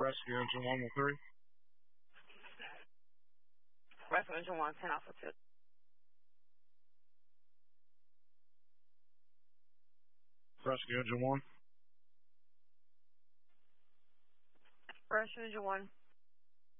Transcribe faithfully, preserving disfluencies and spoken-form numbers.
Rescue Engine one one three. Rescue Engine one, ten Alpha two. Rescue Engine one. Rescue Engine one.